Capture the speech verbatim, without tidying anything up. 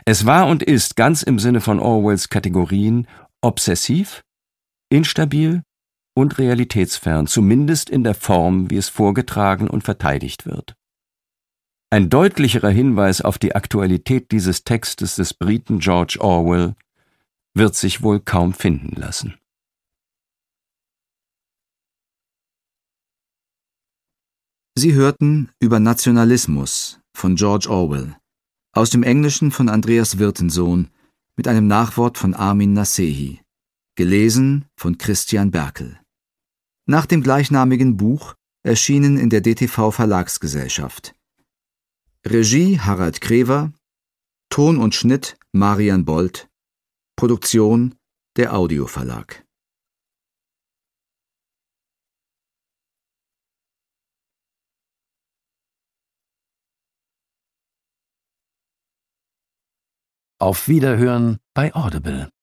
Es war und ist ganz im Sinne von Orwells Kategorien obsessiv, instabil und realitätsfern, zumindest in der Form, wie es vorgetragen und verteidigt wird. Ein deutlicherer Hinweis auf die Aktualität dieses Textes des Briten George Orwell wird sich wohl kaum finden lassen. Sie hörten Über Nationalismus von George Orwell, aus dem Englischen von Andreas Wirtensohn, mit einem Nachwort von Armin Nasehi, gelesen von Christian Berkel. Nach dem gleichnamigen Buch, erschienen in der D T V Verlagsgesellschaft. Regie Harald Krever, Ton und Schnitt Marian Bold, Produktion der Audioverlag. Auf Wiederhören bei Audible.